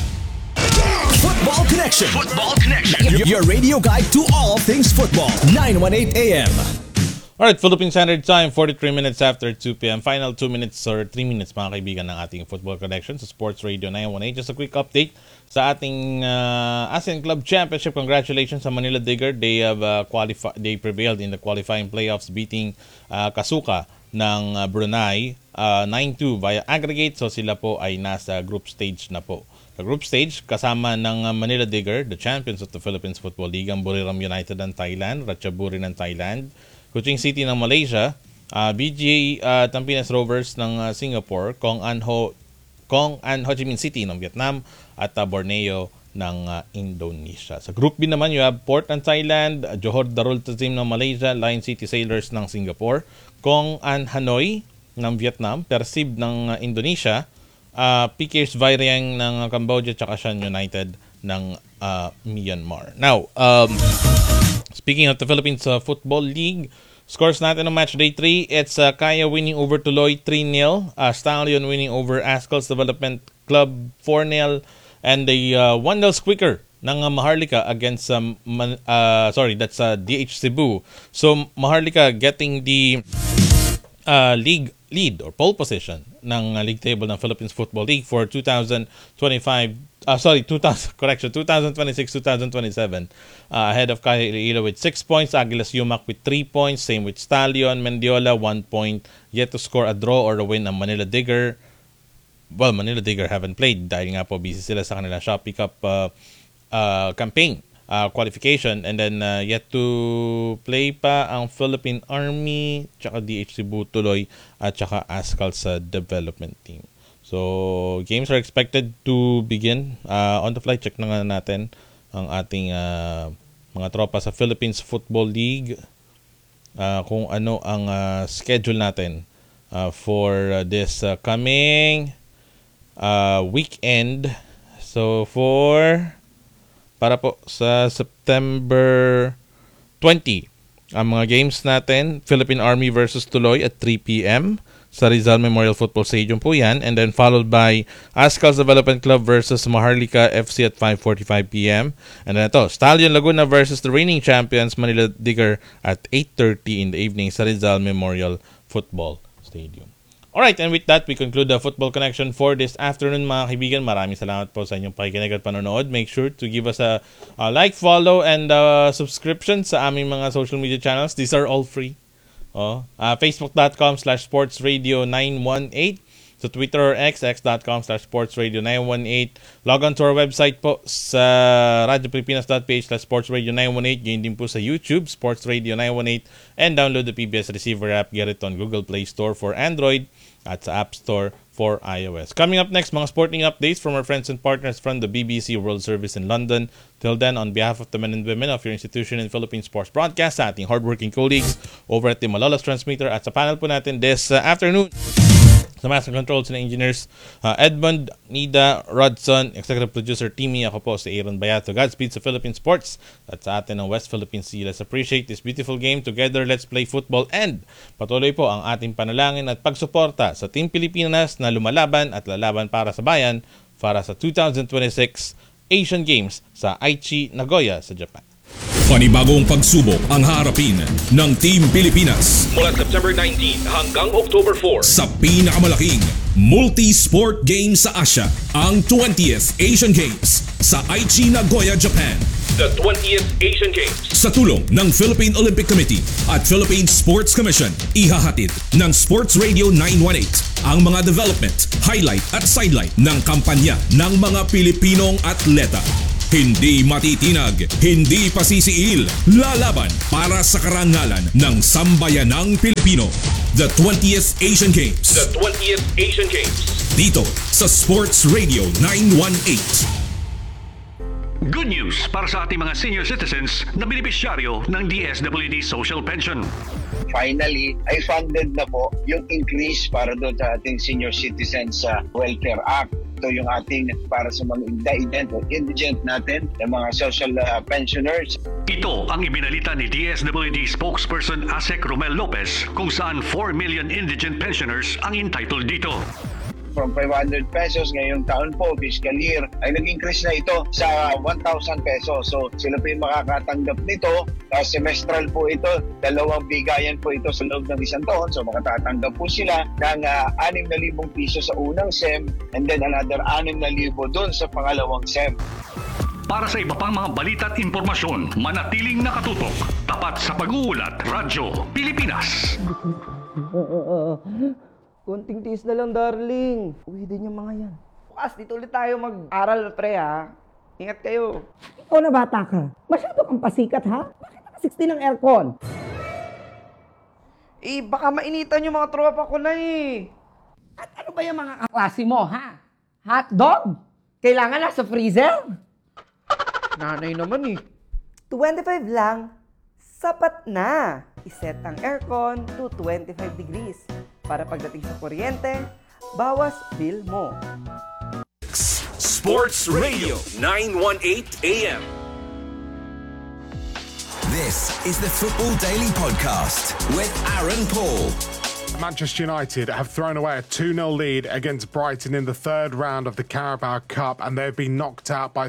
Football Connection. Football Connection. Your radio guide to all things football. 918 AM. Alright, Philippine Standard Time, 43 minutes after 2 p.m. Final 2 minutes or 3 minutes mga kaibigan ng ating Football Connection sa Sports Radio 918. Just a quick update sa ating ASEAN Club Championship. Congratulations sa Manila Digger. They have they prevailed in the qualifying playoffs, beating Kasuka ng Brunei 9-2 via aggregate. So sila po ay nasa group stage na po. Sa group stage, kasama ng Manila Digger, the champions of the Philippines Football League, ang Buriram United ng Thailand, Ratchaburi ng Thailand, Kuching City ng Malaysia, BGA Tampines Rovers ng Singapore, Kong An Ho Chi Minh City ng Vietnam, at Borneo ng Indonesia. Sa Group B naman, you have Port ng Thailand, Johor Darul Ta'zim ng Malaysia, Lion City Sailors ng Singapore, Kong An Hanoi ng Vietnam, Persib ng Indonesia, PK's Vairang ng Cambodia, tsaka Shan United ng Myanmar. Now, speaking of the Philippines Football League, scores natin ng match day 3, it's Kaya winning over Tuloy 3-0, Stallion winning over Ascals Development Club 4-0, and the 1-0 squeaker ng Maharlika against that's DH Cebu. So Maharlika getting the league lead or pole position ng league table ng Philippines Football League for 2026-2027 ahead of Kaya Iloilo with 6 points, Aguilas Yumak with 3 points, same with Stallion, Mendiola 1 point, yet to score a draw or a win ang Manila Digger. Well, Manila Digger haven't played dahil nga po busy sila sa kanila Shopee Cup campaign qualification, and then yet to play pa ang Philippine Army, tsaka DH Cebu tuloy, at tsaka Ascal sa development team. So, games are expected to begin on the fly. Check na nga natin ang ating mga tropa sa Philippines Football League kung ano ang schedule natin for this coming weekend. So, para po sa September 20, ang mga games natin, Philippine Army versus Tuloy at 3 p.m. sa Rizal Memorial Football Stadium po yan, and then followed by Ascals Development Club versus Maharlika FC at 5:45 p.m. And then ito, Stallion Laguna versus the reigning champions Manila Digger at 8:30 in the evening sa Rizal Memorial Football Stadium. Alright, and with that, we conclude the Football Connection for this afternoon, mga kaibigan. Maraming salamat po sa inyong pakikinig at panonood. Make sure to give us a like, follow, and subscription sa aming mga social media channels. These are all free. Facebook.com/sportsradio918, sa Twitter or x.com/sportsradio918. Log on to our website po sa radiopilipinas.ph/sportsradio918. Ganyan din po sa YouTube, Sports Radio 918, and download the PBS Receiver app. Get it on Google Play Store for Android at sa App Store for iOS. Coming up next, mga sporting updates from our friends and partners from the BBC World Service in London. Till then, on behalf of the men and women of your institution in Philippine Sports Broadcast, sa ating hardworking colleagues over at the Malolos Transmitter, at sa panel po natin this afternoon, sa Master Controls and Engineers, Edmund, Nida, Rodson, Executive Producer Timmy, ako po si Aaron Bayato. Godspeed sa Philippine Sports at sa atin ng West Philippine Sea. Let's appreciate this beautiful game together. Let's play football, and patuloy po ang ating panalangin at pagsuporta sa Team Pilipinas na lumalaban at lalaban para sa bayan para sa 2026 Asian Games sa Aichi, Nagoya sa Japan. Panibagong pagsubok ang haharapin ng Team Pilipinas Mula September 19 hanggang October 4. sa pinakamalaking multi-sport game sa Asia, ang 20th Asian Games sa Aichi, Nagoya, Japan. The 20th Asian Games. Sa tulong ng Philippine Olympic Committee at Philippine Sports Commission, ihahatid ng Sports Radio 918 ang mga development, highlight at sidelight ng kampanya ng mga Pilipinong atleta. Hindi matitinag, hindi pasisiil, lalaban para sa karangalan ng sambayanang Pilipino. The 20th Asian Games. The 20th Asian Games. Dito sa Sports Radio 918. Good news para sa ating mga senior citizens na benepisyaryo ng DSWD Social Pension. Finally, ay funded na po yung increase para doon sa ating Senior Citizens Welfare Act. Ito yung ating para sa mga indigent natin, yung mga social pensioners. Ito ang ibinalita ni DSWD spokesperson Asek Romel Lopez kung saan 4 million indigent pensioners ang entitled dito. From 500 pesos ngayong taon po, fiscal year, ay nag-increase na ito sa 1,000 pesos. So sila po yung makakatanggap nito. Semestral po ito, 2 bigayan po ito sa loob ng isang taon. So makatatanggap po sila ng 6,000 piso sa unang SEM and then another 6,000 doon sa pangalawang SEM. Para sa iba pang mga balita at impormasyon, manatiling nakatutok. Tapat sa pag-uulat, Radyo Pilipinas. Konting tiis na lang, darling. Uwi din yung mga yan. Bukas, dito ulit tayo mag-aral, pre, ha? Ingat kayo. Ikaw na bata ka. Masyado kang pasikat, ha? Bakit naka-60 ng aircon? Baka mainitan yung mga tropa ko na, At ano ba yung mga kaklase mo, ha? Hotdog? Kailangan nasa freezer? Nanay naman, 25 lang, sapat na. Iset ang aircon to 25 degrees. Para pagdating sa kuryente, bawas bill mo. Sports Radio 918 AM. This is the Football Daily Podcast with Aaron Paul. Manchester United have thrown away a 2-0 lead against Brighton in the third round of the Carabao Cup, and they've been knocked out by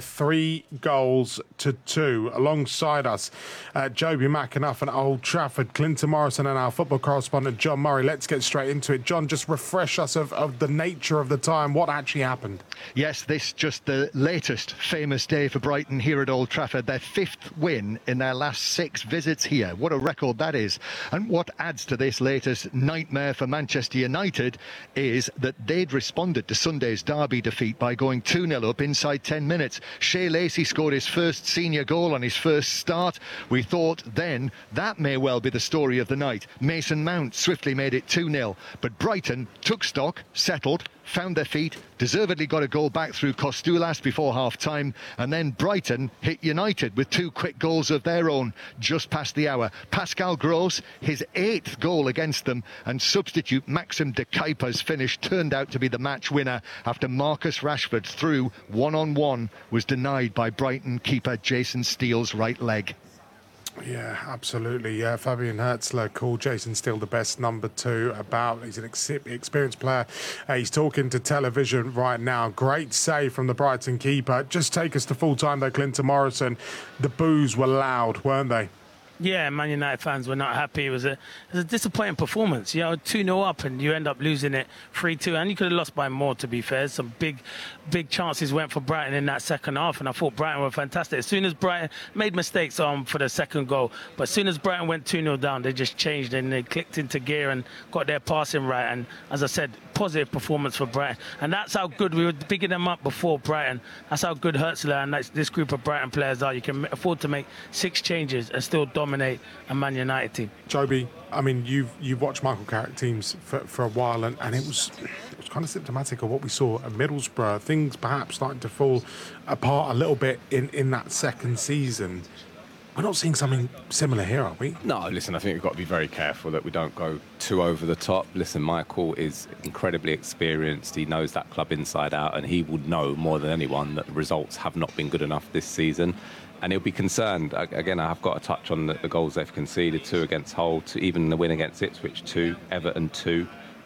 3-2. Alongside us, Joby McAnuff at Old Trafford, Clinton Morrison and our football correspondent John Murray. Let's get straight into it. John, just refresh us of the nature of the time, what actually happened. Yes, this just the latest famous day for Brighton here at Old Trafford. Their 5th win in their last 6 visits here. What a record that is. And what adds to this latest nightmare for Manchester United is that they'd responded to Sunday's derby defeat by going 2-0 up inside 10 minutes. Shea Lacey scored his first senior goal on his first start. We thought then that may well be the story of the night. Mason Mount swiftly made it 2-0. But Brighton took stock, settled, found their feet, deservedly got a goal back through Kostulas before half-time, and then Brighton hit United with 2 quick goals of their own just past the hour. Pascal Gross, his 8th goal against them, and substitute Maxim de Kuyper's finish turned out to be the match winner after Marcus Rashford through one-on-one was denied by Brighton keeper Jason Steele's right leg. Yeah, absolutely. Fabian Hertzler called Jason Steele the best number 2 about. He's an experienced player. He's talking to television right now. Great save from the Brighton keeper. Just take us to full time though, Clinton Morrison. The boos were loud, weren't they? Yeah, Man United fans were not happy. It was a disappointing performance. 2-0 up and you end up losing it 3-2. And you could have lost by more, to be fair. Some big chances went for Brighton in that second half. And I thought Brighton were fantastic. As soon as Brighton made mistakes for the second goal. But as soon as Brighton went 2-0 down, they just changed and they clicked into gear and got their passing right. And as I said, positive performance for Brighton. And that's how good we were picking them up before Brighton. That's how good Hertzler and this group of Brighton players are. You can afford to make 6 changes and still dominate a Man United team. Joby, I mean, you've watched Michael Carrick teams for a while, and it was kind of symptomatic of what we saw at Middlesbrough. Things perhaps starting to fall apart a little bit in that second season. We're not seeing something similar here, are we? No, listen, I think we've got to be very careful that we don't go too over the top. Listen, Michael is incredibly experienced. He knows that club inside out, and he would know more than anyone that the results have not been good enough this season. And he'll be concerned. Again, I've got to touch on the goals they've conceded, 2 against Hull, even the win against Ipswich 2, Everton 2.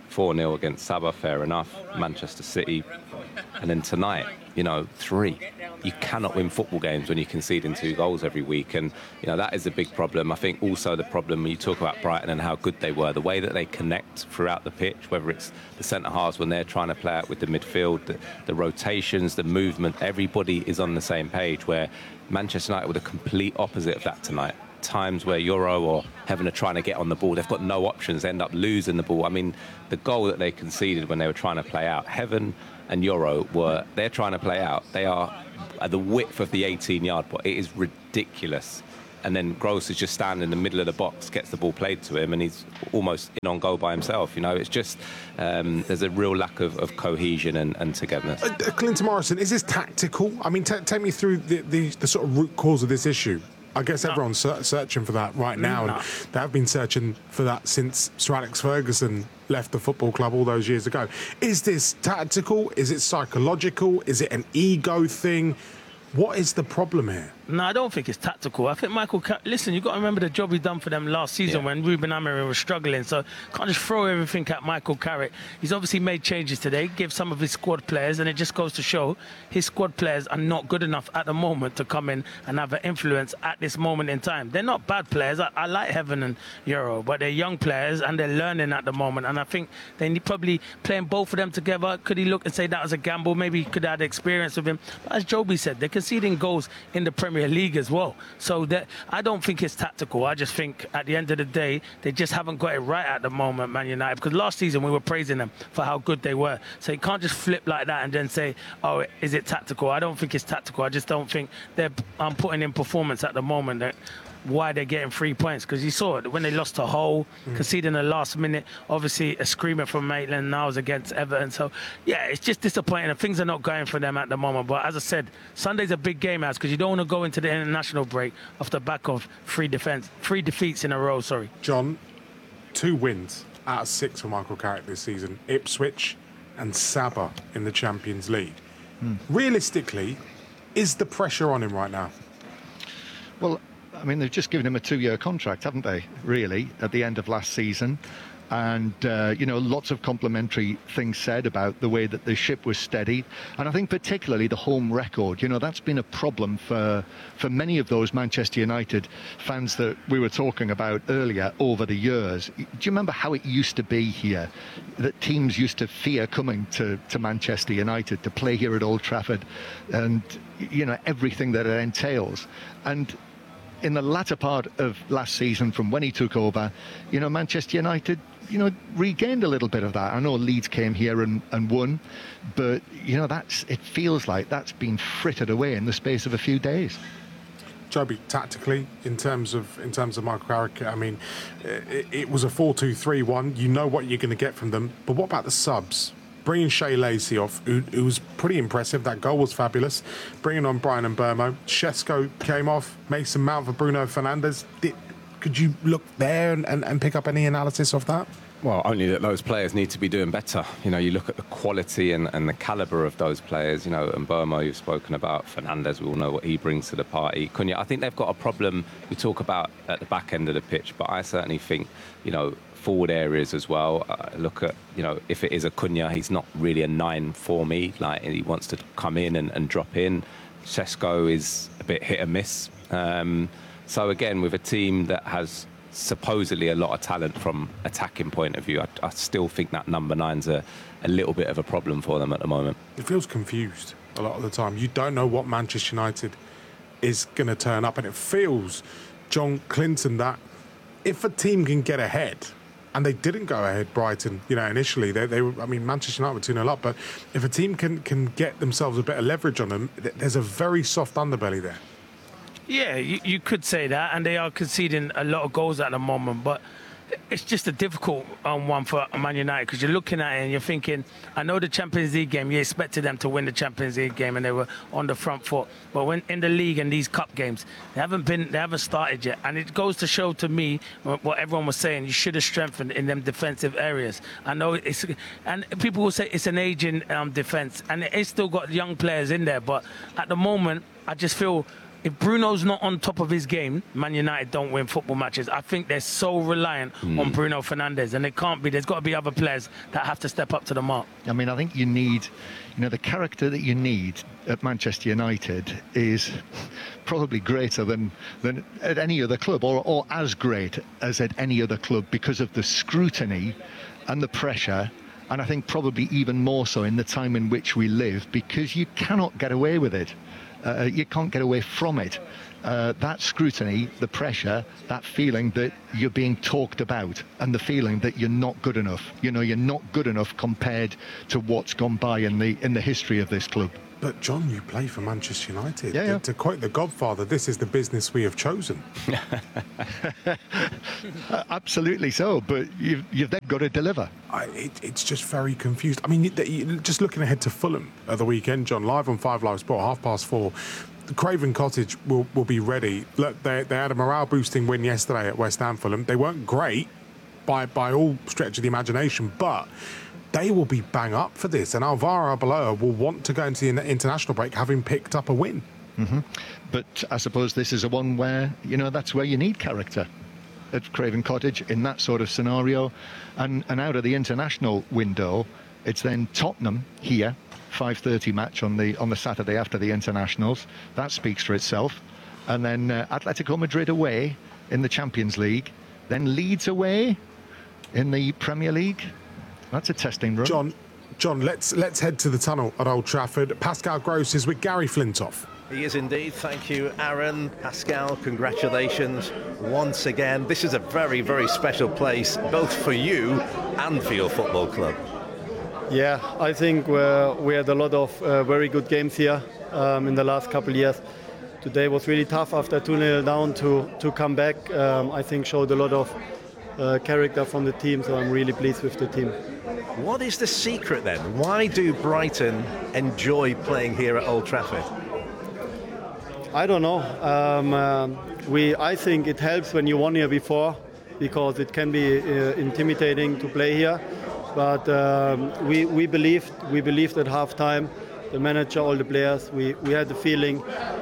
4-0 against Sabah, fair enough. Manchester City. And then tonight, 3. You cannot win football games when you're conceding 2 goals every week. And, that is a big problem. I think also the problem when you talk about Brighton and how good they were, the way that they connect throughout the pitch, whether it's the centre-halves when they're trying to play out with the midfield, the rotations, the movement, everybody is on the same page, where Manchester United were the complete opposite of that tonight. Times where Euro or Heaven are trying to get on the ball, they've got no options, they end up losing the ball. I mean, the goal that they conceded when they were trying to play out, Heaven and Euro they're trying to play out. They are at the width of the 18-yard box. It is ridiculous. And then Gross is just standing in the middle of the box, gets the ball played to him, and he's almost in on goal by himself. It's just there's a real lack of cohesion and togetherness. Clinton Morrison, is this tactical? I mean, take me through the sort of root cause of this issue. I guess everyone's searching for that right now, and they have been searching for that since Sir Alex Ferguson left the football club all those years ago. Is this tactical? Is it psychological? Is it an ego thing? What is the problem here? No, I don't think it's tactical. I think Michael... Listen, you've got to remember the job he done for them last season when Ruben Amorim was struggling. So can't just throw everything at Michael Carrick. He's obviously made changes today, give some of his squad players, and it just goes to show his squad players are not good enough at the moment to come in and have an influence at this moment in time. They're not bad players. I like Heaven and Euro, but they're young players and they're learning at the moment. And I think they need probably playing both of them together. Could he look and say that was a gamble? Maybe he could have had experience with him. But as Joby said, they're conceding goals in the Premier League as well. So that I don't think it's tactical. I just think at the end of the day, they just haven't got it right at the moment, Man United. Because last season we were praising them for how good they were. So you can't just flip like that and then say, oh, is it tactical? I don't think it's tactical. I just don't think they're putting in performance at the moment that why they're getting 3 points, because you saw it when they lost to Hull, conceding the last minute, obviously a screamer from Maitland, now is against Everton. So yeah, it's just disappointing and things are not going for them at the moment. But as I said, Sunday's a big game, because you don't want to go into the international break off the back of 3 defeats in a row. John, 2 wins out of 6 for Michael Carrick this season, Ipswich and Sabah in the Champions League. Realistically, is the pressure on him right now? Well, I mean, they've just given him a 2-year contract, haven't they, really, at the end of last season. And, lots of complimentary things said about the way that the ship was steadied. And I think particularly the home record, that's been a problem for many of those Manchester United fans that we were talking about earlier over the years. Do you remember how it used to be here? That teams used to fear coming to Manchester United to play here at Old Trafford and, everything that it entails. And in the latter part of last season, from when he took over, Manchester United, regained a little bit of that. I know Leeds came here and won, but, it feels like that's been frittered away in the space of a few days. Joby, tactically, in terms of Michael Carrick, I mean, it was a 4-2-3-1. You know what you're going to get from them. But what about the subs? Bringing Shea Lacey off, who was pretty impressive. That goal was fabulous. Bringing on Brian and Burmo. Shesko came off. Mason Mount for Bruno Fernandes. Could you look there and pick up any analysis of that? Well, only that those players need to be doing better. You look at the quality and the calibre of those players, and Burmo, you've spoken about. Fernandes, we all know what he brings to the party. Cunha, I think they've got a problem we talk about at the back end of the pitch, but I certainly think, forward areas as well. Look at, if it is a Cunha, he's not really a 9 for me. Like, he wants to come in and drop in. Shesko is a bit hit and miss. So again, with a team that has supposedly a lot of talent from attacking point of view, I still think that number 9's a little bit of a problem for them at the moment. It feels confused a lot of the time. You don't know what Manchester United is going to turn up, and it feels, John Clinton, that if a team can get ahead, and they didn't go ahead, Brighton, initially. They were, I mean, Manchester United were 2-0 up, but if a team can get themselves a bit of leverage on them, there's a very soft underbelly there. Yeah, you could say that, and they are conceding a lot of goals at the moment, but it's just a difficult one for Man United, because you're looking at it and you're thinking, I know the Champions League game, you expected them to win the Champions League game and they were on the front foot, but when in the league and these cup games, they haven't started yet, and it goes to show to me what everyone was saying, you should have strengthened in them defensive areas. I know and people will say it's an aging defense, and it's still got young players in there, but at the moment I just feel if Bruno's not on top of his game, Man United don't win football matches. I think they're so reliant on Bruno Fernandes, and it can't be. There's got to be other players that have to step up to the mark. I mean, I think you need, the character that you need at Manchester United is probably greater than at any other club, or as great as at any other club, because of the scrutiny and the pressure, and I think probably even more so in the time in which we live, because you cannot get away with it. You can't get away from it. That scrutiny, the pressure, that feeling that you're being talked about, and the feeling that you're not good enough. You're not good enough compared to what's gone by in the history of this club. But John, you play for Manchester United. Yeah. To quote The Godfather, this is the business we have chosen. Absolutely so, but you've then got to deliver. It's just very confused. I mean, just looking ahead to Fulham at the weekend, John, live on 5 Live Sport, 4:30. Craven Cottage will be ready. Look, they had a morale-boosting win yesterday at West Ham. Fulham. They weren't great by all stretch of the imagination, but they will be bang up for this, and Alvaro Arbeloa will want to go into the international break having picked up a win. But I suppose this is a one where, that's where you need character at Craven Cottage in that sort of scenario. And out of the international window, it's then Tottenham here, 5:30 match on the Saturday after the internationals. That speaks for itself. And then Atletico Madrid away in the Champions League, then Leeds away in the Premier League. That's a testing run. John, let's head to the tunnel at Old Trafford. Pascal Gross is with Gary Flintoff. He is indeed. Thank you, Aaron. Pascal, congratulations once again. This is a very, very special place, both for you and for your football club. Yeah, I think we had a lot of very good games here in the last couple of years. Today was really tough after 2-0 down to come back. I think showed a lot of character from the team, so I'm really pleased with the team. What is the secret then? Why do Brighton enjoy playing here at Old Trafford? I don't know. I think it helps when you won here before, because it can be intimidating to play here. But we believed at halftime, the manager, all the players, we had the feeling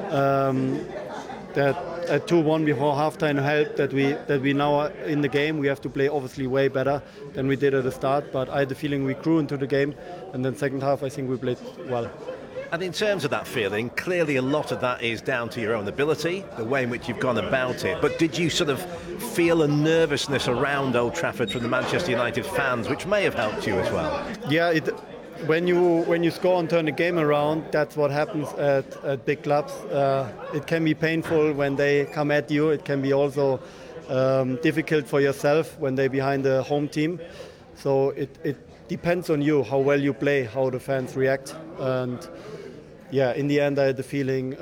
that at 2-1 before halftime helped, that we now are in the game. We have to play obviously way better than we did at the start, but I had the feeling we grew into the game, and then second half I think we played well. And in terms of that feeling, clearly a lot of that is down to your own ability, the way in which you've gone about it. But did you sort of feel a nervousness around Old Trafford from the Manchester United fans, which may have helped you as well? Yeah, when you score and turn the game around, that's what happens at big clubs. It can be painful when they come at you. It can be also difficult for yourself when they're behind the home team. So it depends on you, how well you play, how the fans react. And yeah, in the end I had the feeling,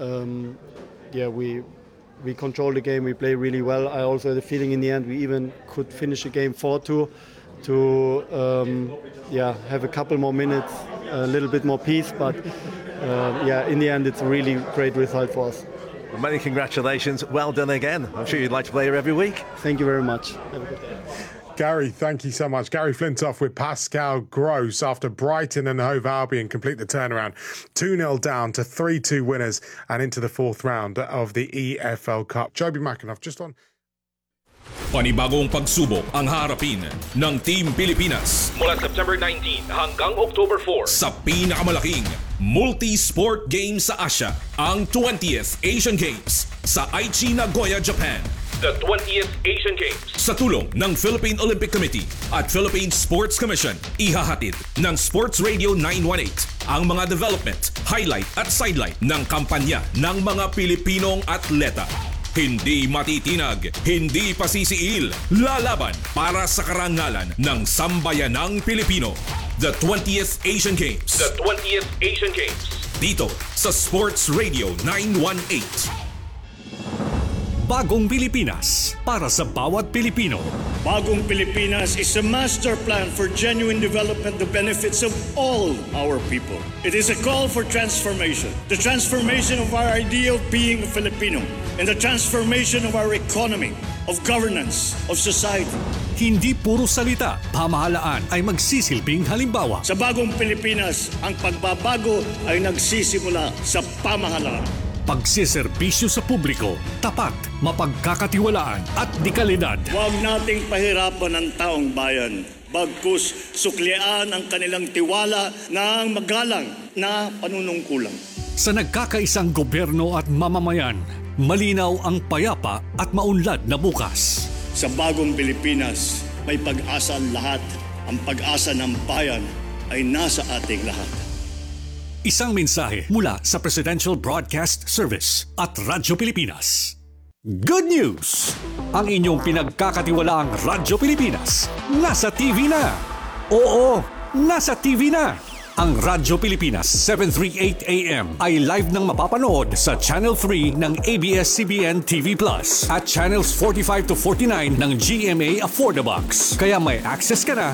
we control the game, we play really well. I also had the feeling in the end we even could finish the game 4-2 to have a couple more minutes, a little bit more peace. But in the end it's a really great result for us. Well, many congratulations. Well done again. I'm sure you'd like to play here every week. Thank you very much. Have a good day. Gary, thank you so much. Gary Flintoff with Pascal Gross after Brighton and Hove Albion complete the turnaround. 2-0 down to 3-2 winners and into the fourth round of the EFL Cup. Joby McAnuff, just on. Panibagong pagsubok ang harapin ng Team Pilipinas mula September 19 hanggang October 4 sa pinakamalaking multi-sport game sa Asia, ang 20th Asian Games sa Aichi, Nagoya, Japan. The 20th Asian Games. Sa tulong ng Philippine Olympic Committee at Philippine Sports Commission, ihahatid ng Sports Radio 918 ang mga development, highlight at sidelight ng kampanya ng mga Pilipinong atleta. Hindi matitinag, hindi pasisiil, lalaban para sa karangalan ng sambayanang Pilipino. The 20th Asian Games. The 20th Asian Games. Dito sa Sports Radio 918. Bagong Pilipinas para sa bawat Pilipino. Bagong Pilipinas is a master plan for genuine development, the benefits of all our people. It is a call for transformation. The transformation of our idea of being a Filipino and the transformation of our economy, of governance, of society. Hindi puro salita, pamahalaan ay magsisilbing halimbawa. Sa Bagong Pilipinas, ang pagbabago ay nagsisimula sa pamahalaan. pagsiserbisyo sa publiko, tapat, mapagkakatiwalaan at dekalidad. Huwag nating pahirapan ang taong bayan. Bagkus suklian ang kanilang tiwala ng magalang na panunungkulan. Sa nagkakaisang gobyerno at mamamayan, malinaw ang payapa at maunlad na bukas. Sa bagong Pilipinas, may pag-asa ang lahat. Ang pag-asa ng bayan ay nasa ating lahat. Isang mensahe mula sa Presidential Broadcast Service at Radyo Pilipinas. Good news! Ang inyong pinagkakatiwalaang Radyo Pilipinas nasa TV na. Oo, nasa TV na. Ang Radyo Pilipinas 738 AM ay live nang mapapanood sa Channel 3 ng ABS-CBN TV Plus at Channels 45 to 49 ng GMA Affordabox. Kaya may access ka na